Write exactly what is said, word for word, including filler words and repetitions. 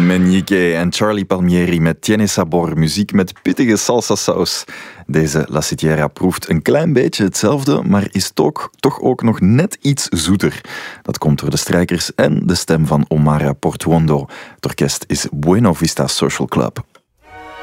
Meñique en Charlie Palmieri met Tiene Sabor, muziek met pittige salsa-saus. Deze La Sitiera proeft een klein beetje hetzelfde, maar is toch, toch ook nog net iets zoeter. Dat komt door de strijkers en de stem van Omara Portuondo. Het orkest is Buena Vista Social Club.